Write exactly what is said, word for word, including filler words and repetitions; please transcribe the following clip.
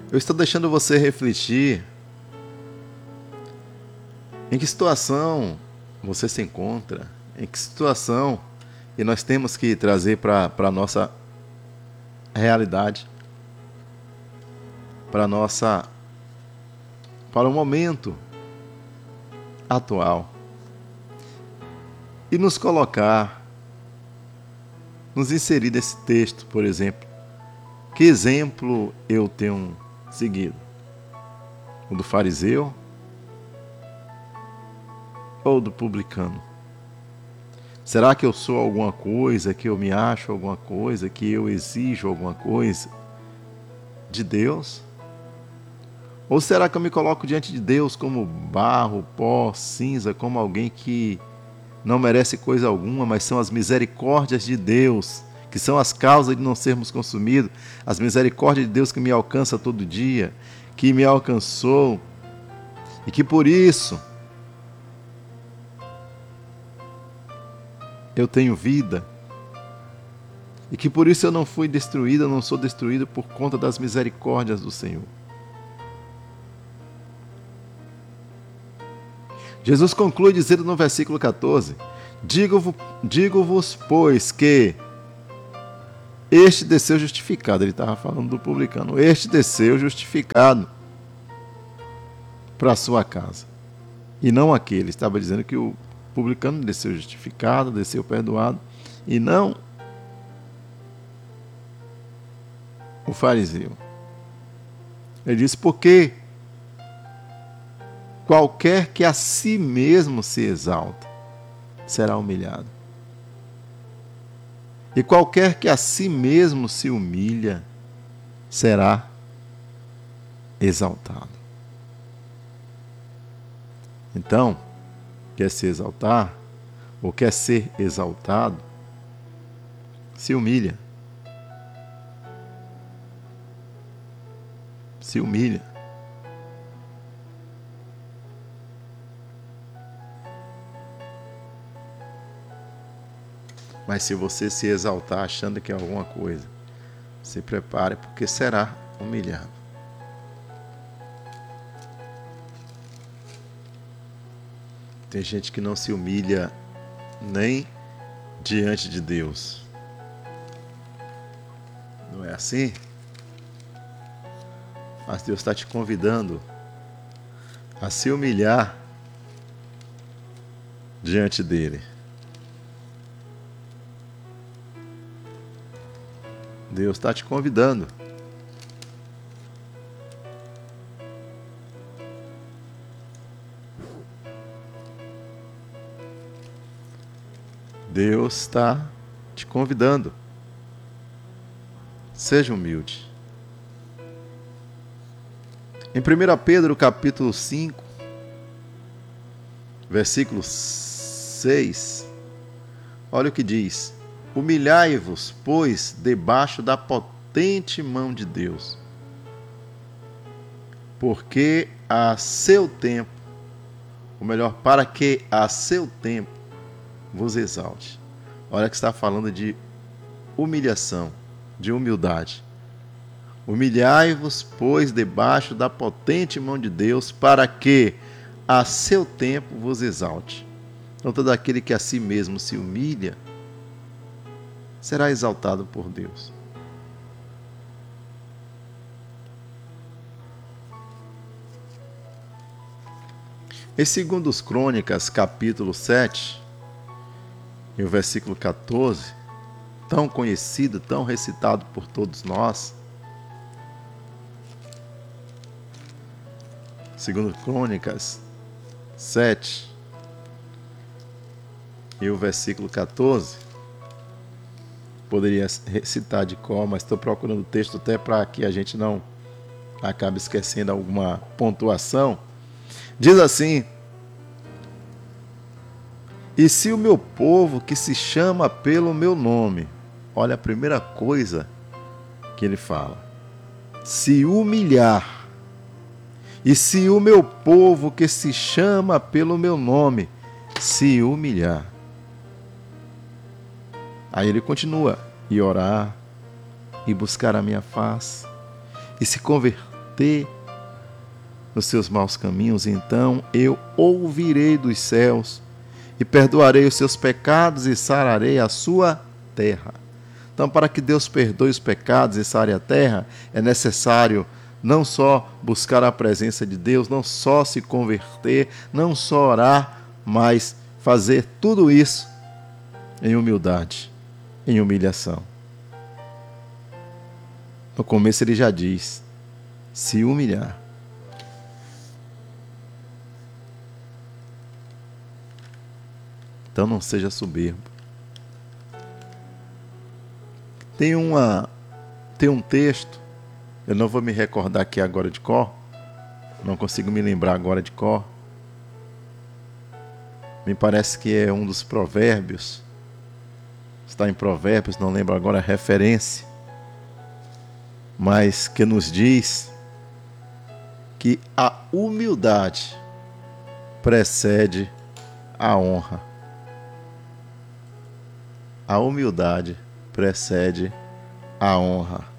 Eu estou deixando você refletir em que situação você se encontra, em que situação e nós temos que trazer para a nossa realidade, para nossa para o momento atual e nos colocar, nos inserir nesse texto, por exemplo. Que exemplo eu tenho seguido? O do fariseu ou do publicano? Será que eu sou alguma coisa, que eu me acho alguma coisa, que eu exijo alguma coisa de Deus? Ou será que eu me coloco diante de Deus como barro, pó, cinza, como alguém que não merece coisa alguma, mas são as misericórdias de Deus, que são as causas de não sermos consumidos, as misericórdias de Deus que me alcança todo dia, que me alcançou, e que por isso eu tenho vida, e que por isso eu não fui destruído, eu não sou destruído por conta das misericórdias do Senhor. Jesus conclui dizendo no versículo catorze: Digo-vos, digo-vos, pois, que este desceu justificado. Ele estava falando do publicano. Este desceu justificado para a sua casa. E não aquele. Ele estava dizendo que o publicano desceu justificado, desceu perdoado. E não o fariseu. Ele disse: porque qualquer que a si mesmo se exalta será humilhado. E qualquer que a si mesmo se humilha será exaltado. Então, quer se exaltar ou quer ser exaltado, se humilha. Se humilha. Mas se você se exaltar achando que é alguma coisa, se prepare, porque será humilhado. Tem gente que não se humilha nem diante de Deus. Não é assim? Mas Deus está te convidando a se humilhar diante dele. Deus está te convidando. Deus está te convidando. Seja humilde. Em primeira Pedro, capítulo cinco, versículo seis, olha o que diz: Humilhai-vos, pois, debaixo da potente mão de Deus, porque a seu tempo, ou melhor, para que a seu tempo vos exalte. Olha que está falando de humilhação, de humildade. Humilhai-vos, pois, debaixo da potente mão de Deus, para que a seu tempo vos exalte. Então, todo aquele que a si mesmo se humilha será exaltado por Deus. Em segundo Crônicas, capítulo sete, e o versículo catorze, tão conhecido, tão recitado por todos nós, segundo Crônicas sete, e o versículo catorze, poderia recitar de cor, mas estou procurando o texto até para que a gente não acabe esquecendo alguma pontuação. Diz assim: E se o meu povo, que se chama pelo meu nome, olha a primeira coisa que ele fala, se humilhar, e se o meu povo, que se chama pelo meu nome, se humilhar. Aí ele continua, e orar, e buscar a minha face, e se converter converter nos seus maus caminhos, então eu ouvirei dos céus e perdoarei os seus pecados e sararei a sua terra. Então, para que Deus perdoe os pecados e sare a terra, é necessário não só buscar a presença de Deus, não só se converter, não só orar, mas fazer tudo isso em humildade, em humilhação. No começo ele já diz, se humilhar. Então não seja soberbo. Tem, uma, tem um texto, eu não vou me recordar aqui agora de cor, não consigo me lembrar agora de cor. Me parece que é um dos provérbios, está em Provérbios, não lembro agora a referência, mas que nos diz que a humildade precede a honra. A humildade precede a honra.